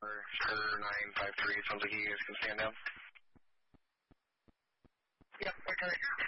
Sir 953, sounds like you guys can stand down. Yep, okay.